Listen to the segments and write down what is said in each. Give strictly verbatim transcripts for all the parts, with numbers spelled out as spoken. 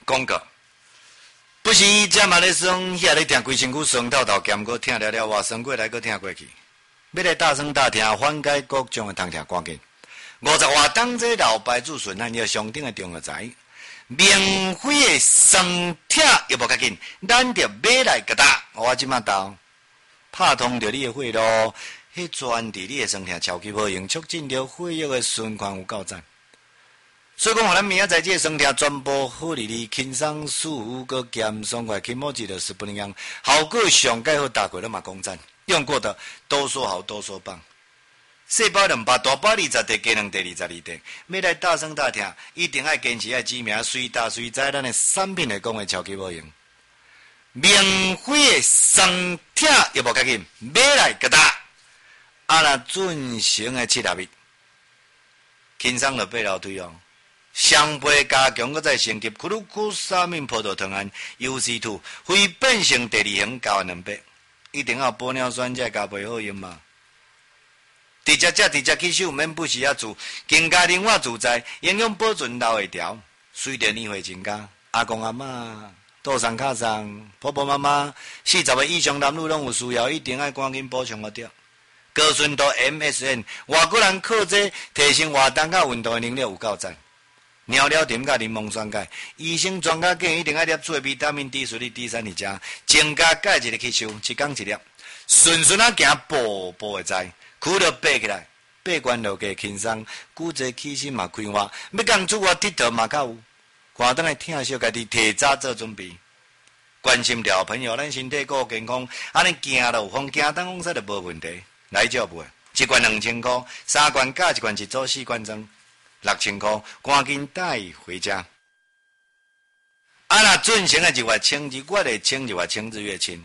广告。不是这嘛咧酸，遐咧听规身躯酸透透，兼个听了了话酸过来，个听过去。要来大声大听，缓解各种的痛痛关键。五十话当这老牌子顺咱要上顶的中药材，免费的酸痛又无较紧，咱着买来个打。我即马到拍通着你的血路，迄专治你的酸痛超级好用，促进着血液的循环有够赞。所以讲，互咱明仔载这酸痛全部好哩哩，轻松舒服个减爽快，起码记得十不能样，效果上介好，大过咱嘛讲赞，用过的多说好，多说棒。细胞两百，大包二十滴，加两滴二十二滴，要来大声大听，一定要坚持要知名，随大随在咱的产品来讲的超级好用，免费的酸痛又无较紧，买来个打，啊那准成的七合一，轻松就八楼推哦。双倍加强，搁再升级，库鲁库沙米葡萄糖胺 U C 二 非变性第二型加完两倍，一定要玻尿酸才加倍好用嘛。直接只直接吸收，免不时啊做，更加灵活自在，营养保存留会条。随着年岁增加，阿公阿嬷、倒上卡上、婆婆妈妈，四十岁以上男女拢有需要，一定要赶紧补充个掉。高纯度 M S N， 外国人靠这提升活动甲运动的能力有够赞。尿了甜甲柠檬酸钙，医生专家建议一定要摄取维他命 D 水的 D 三二加，增加钙质的吸收，一天一粒，顺顺啊行，步步会知，苦就爬起来，爬关落加轻松，骨质起身嘛开花，要讲出我佚佗嘛较有，看等来听小家己提早做准备，关心着朋友，咱身体够健康，安尼行路风行当风使就无问题，来就不会，一罐两千块，三罐加一罐一组四罐装。六千块，赶紧带回家。啊，那准成的日月清，日月的清，日月清日月清，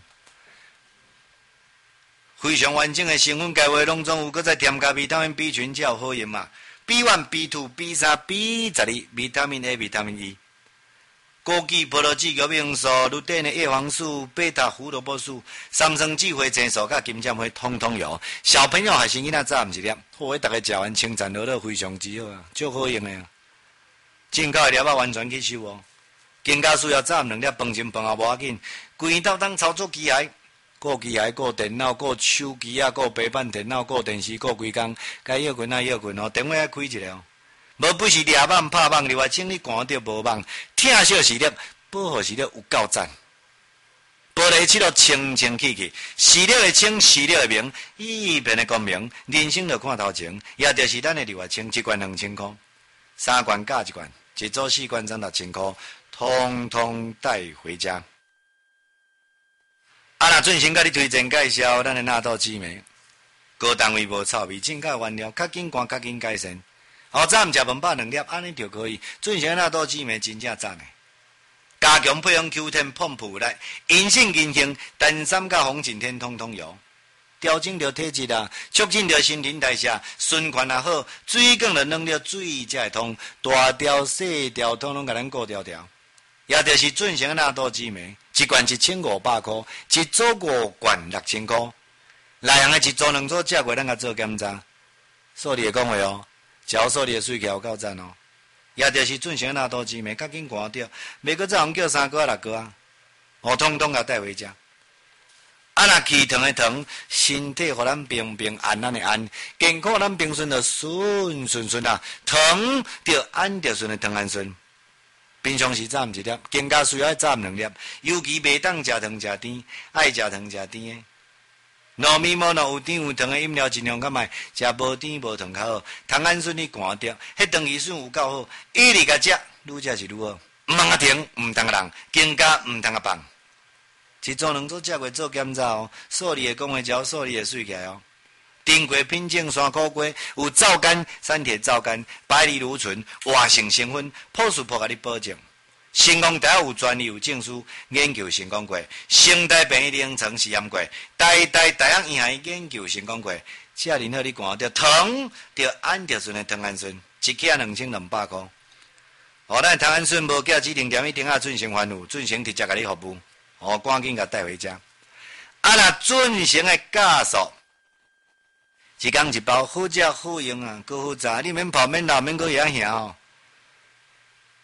非常完整的成分介话拢总有，搁再添加维他命 B 群才有好用嘛。B 一、B 二、B 三、B 十二，维他命 A、维他命 E。枸杞、葡萄籽、玉米黄素、绿电的叶黄素、贝塔胡萝卜素、三生智慧青素、甲金针花，通通有。小朋友还是囡仔早毋一粒，好，大家食完清赞乐乐非常之好啊，足好用的啊。进口的粒啊完全吸收哦，更加需要早两粒饭前饭后无要紧，规道当操作机械，顾机械、顾电脑、顾手机啊、顾平板电脑、顾电视、顾规工，该要困啊要困哦，电话要开一下哦。无不是抓网拍网，另外请你赶着无网，听小时粒，保护时粒有够赞。玻璃漆都清清气气，视力的清，视力的明，一边的光明，人生就看头前，也就是咱的另外清，一罐两千块，三罐加一罐，一组四罐装六千块，通通带回家。啊，那准先甲你推荐介绍咱的纳豆紫梅，高单位无臭味，正价原料，较紧干，较紧改善。后早毋食饭饱两粒，安尼就可以。准成纳豆紫梅真正赞诶！加强配方 Q 十 碰普来，银杏、银杏、丹参甲红景天通通有，调整着体质啊，促进着新陈代谢，循环也好，水更能弄着水才会通，大条细条通通甲咱顾条条。也就是准成纳豆紫梅，一罐一千五百块，一组五罐六千块。内行诶一组两组食过，咱甲做检查，数字会讲话哦。招数你的水气有够赞哦，也就是准成纳豆紫梅，较紧赶着，袂搁再互叫三个六个啊，我通通甲带回家。啊，若气糖的糖，身体互咱平平安安的安，健康咱平顺就顺顺顺啊，糖着安着顺的糖安顺。平常时早毋一粒，更加需要早两粒，尤其袂当食糖食甜，爱食糖食甜的。糯米无若有甜有糖的饮料，尽量较卖食无甜无糖较好。糖胺顺你赶着，迄糖乙醇有够好，一直甲食，愈食是愈好。毋通啊停，毋通啊人，更加毋通啊放。一组两组食过做检查哦，数字会讲话招，数字会水起来哦。丁过品种山苦瓜有皂苷、三铁皂苷、百里芦醇、活性成分，朴素朴甲你保证。成功大学有专利有证书，研究成功过，生态病院临床试验过，代代大学医学研究成功过，这然后你看着糖着安着顺的糖胺顺，一克两千两百块。哦，咱糖胺顺无叫指定点一定要准成番有，准成直接甲你服务，哦，赶紧甲带回家。啊，若准成的酵素，一工一包，好食好用啊，够好食，你免泡免老免搁遐遐哦。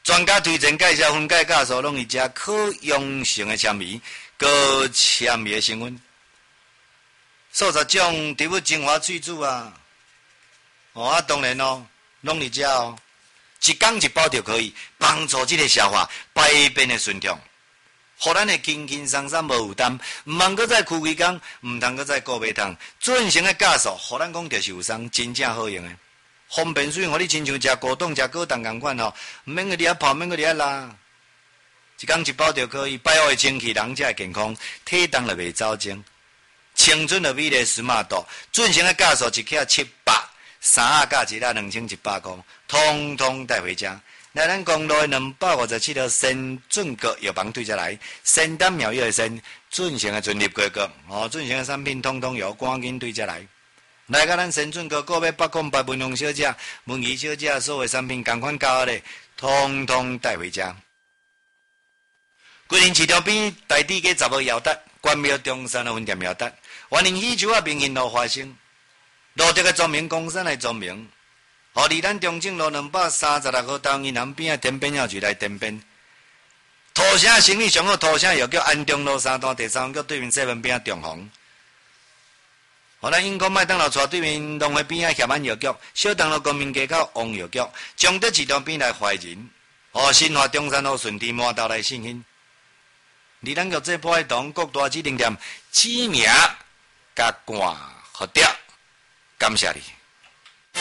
专家推荐介绍分解酵素，拢以遮可溶性的纤维、高纤维的成分，数十种植物精华萃取啊。哦啊，当然哦，拢伫遮哦，一缸一包就可以帮助这个消化排便的顺畅。互咱会轻轻松松无负担，毋通搁再开几工，毋通搁再顾袂通。准成的酵素，互咱讲着受伤，真正好用的。方便水，互你亲像食果冻、食果冻共款吼，毋免去遐泡，免去遐拉，一缸一包就可以。百货清气，人才会健康，体重就袂走精，青春的美丽时马度。准成的酵素一克七百，三啊加一啊两千一百块，通通带回家。来咱公路的两百五十七条先准阁药房对下来，仙丹妙药的仙，准成的纯入规格，哦，准成的产品通通有，赶紧对下来。来甲咱先准阁购买八控八文龙小姐、文怡小姐所有产品，同款价格咧，通通带回家。桂林市场边台底嘅十号摇达，关庙中山的分店摇达，欢迎喜酒啊名人路发生，路德嘅庄名公山来庄名。互离咱中正路两百三十六号东银南边啊，天边药局来天边。土城生意上好，土城又叫安中路三段第三叫对面西门边啊中红。互咱英国麦当劳带对面龙华边啊协安药局，小东路国民街口王药局，中德市场边来怀仁。哦，新华中山路顺天码头来信兴。离咱个这波的同各大指定店知名甲冠好掉，感谢你。